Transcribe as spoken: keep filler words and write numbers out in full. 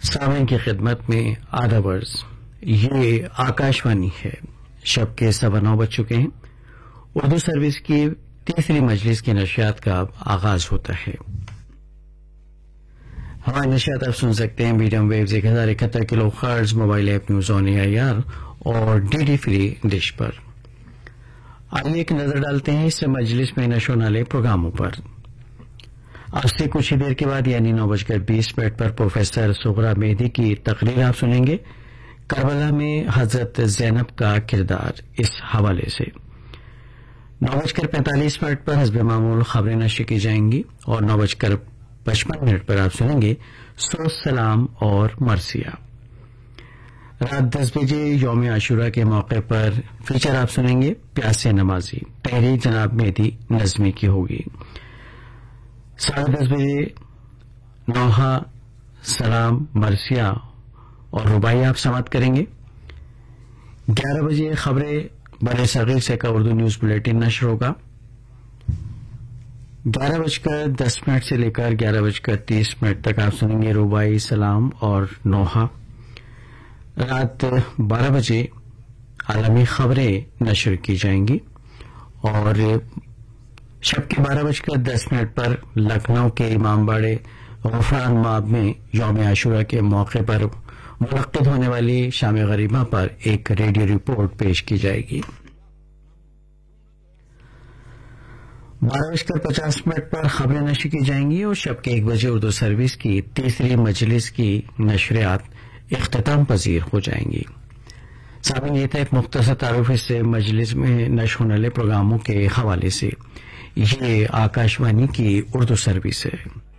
سامعین کی خدمت میں آداب عرض، یہ آکاشوانی ہے۔ شب کے سوا نو بج چکے ہیں۔ اردو سروس کی تیسری مجلس کی نشریات کا اب آغاز ہوتا ہے۔ ہماری نشریات آپ سن سکتے ہیں میڈیم ویوز ایک ہزار اکہتر کلو hertz, mobile app news on a I R اور ڈی ڈی فری ڈش پر۔ آئیے ایک نظر ڈالتے ہیں اس مجلس میں نشر ہونے والے پروگراموں پر۔ اب سے کچھ ہی دیر کے بعد یعنی نو بج کر بیس منٹ پر پروفیسر صغرا مہدی کی تقریر آپ سنیں گے، کربلا میں حضرت زینب کا کردار، اس حوالے سے۔ نو بج کر پینتالیس منٹ پر حسب معمول خبریں نشر کی جائیں گی اور نو بج کر پچپن منٹ پر آپ سنیں گے سو سلام اور مرثیہ۔ رات دس بجے یوم عاشورہ کے موقع پر فیچر آپ سنیں گے پیاسے نمازی، تحریر جناب مہدی نظمی کی ہوگی۔ ساڑھے دس بجے نوحہ، سلام، مرثیہ اور رباعی آپ سماعت کریں گے۔ گیارہ بجے خبریں بڑے صغیر سے کا اردو نیوز بلیٹن نشر ہوگا۔ گیارہ بج کر دس منٹ سے لے کر گیارہ بج کر تیس منٹ تک آپ سنیں گے رباعی، سلام اور نوحہ۔ رات بارہ بجے عالمی خبریں نشر کی جائیں گی اور شب کے بارہ بج کر دس منٹ پر لکھنؤ کے امام باڑے غفران مآب میں یوم عاشورہ کے موقع پر منعقد ہونے والی شام غریبہ پر ایک ریڈیو رپورٹ پیش کی جائے گی۔ بارہ بج کر پچاس منٹ پر خبریں نشر کی جائیں گی اور شب کے ایک بجے اردو سروس کی تیسری مجلس کی نشریات اختتام پذیر ہو جائیں گی۔ سامعین، یہ تھا ایک مختصر تعارف اس سے مجلس میں نشر ہونے والے پروگراموں کے حوالے سے۔ یہ آکاشوانی کی اردو سروس ہے۔